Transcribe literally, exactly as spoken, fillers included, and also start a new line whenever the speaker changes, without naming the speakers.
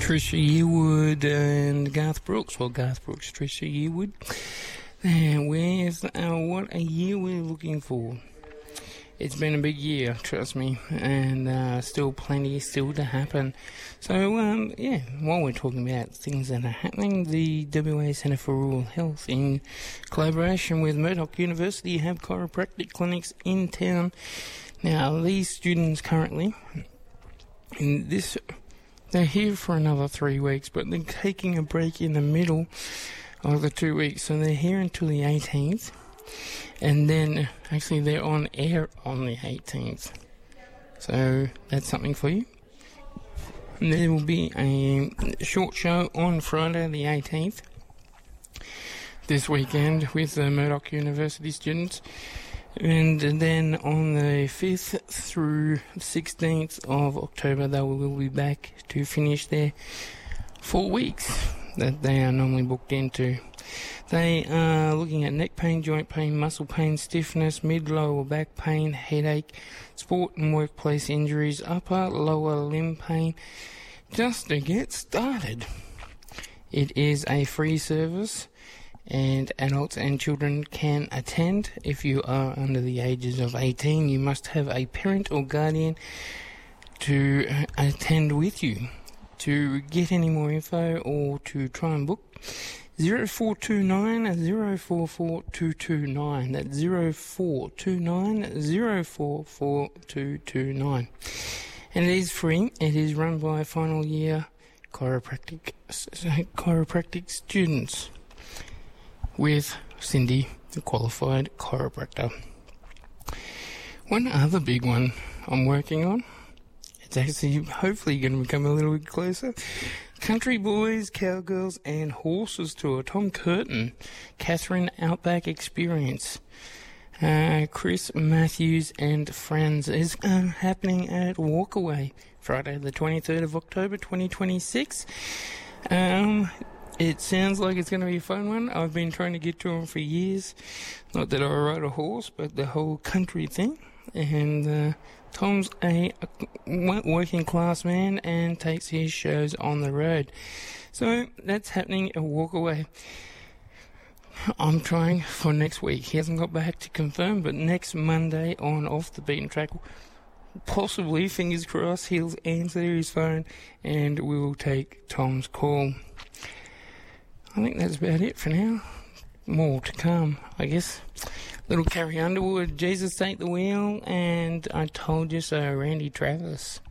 Trisha Yearwood and Garth Brooks. Well, Garth Brooks, Trisha Yearwood. And where's uh, what a year we're looking for. It's been a big year, trust me, and uh, still plenty still to happen. So, um, yeah, while we're talking about things that are happening, the W A Centre for Rural Health, in collaboration with Murdoch University, have chiropractic clinics in town. Now, these students currently, in this, they're here for another three weeks, but they're taking a break in the middle of the two weeks, so they're here until the eighteenth. And then, actually, they're on air on the eighteenth. So, that's something for you. And there will be a short show on Friday the eighteenth, this weekend, with the Murdoch University students. And then on the fifth through sixteenth of October, they will be back to finish their four weeks that they are normally booked into. They are looking at neck pain, joint pain, muscle pain, stiffness, mid-lower back pain, headache, sport and workplace injuries, upper, lower limb pain. Just to get started. It is a free service, and adults and children can attend. If you are under the ages of eighteen, you must have a parent or guardian to attend with you. To get any more info or to try and book, zero four two nine, zero four four two two nine. That's zero four two nine, zero four four two two nine. And it is free. It is run by final year chiropractic chiropractic students with Cindy, the qualified chiropractor. One other big one I'm working on, it's actually hopefully going to become a little bit closer. Country Boys, Cowgirls and Horses Tour. Tom Curtin, Catherine Outback Experience. Uh, Chris Matthews and Friends is uh, happening at Walkaway, Friday the twenty-third of October twenty twenty-six. Um, it sounds like it's going to be a fun one. I've been trying to get to them for years. Not that I ride a horse, but the whole country thing. And uh, Tom's a, a working class man and takes his shows on the road. So that's happening at Walkaway. I'm trying for next week. He hasn't got back to confirm, but next Monday on Off the Beaten Track, possibly, fingers crossed, he'll answer his phone and we will take Tom's call. I think that's about it for now. More to come, I guess. Little Carrie Underwood, Jesus Take the Wheel, and I Told You So, Randy Travis.